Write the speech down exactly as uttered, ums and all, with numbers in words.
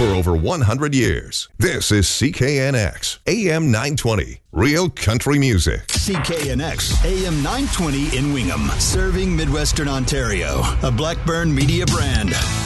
for over one hundred years. This is C K N X, A M nine twenty, Real Country Music. C K N X, A M nine twenty in Wingham, serving Midwestern Ontario, a Blackburn Media brand.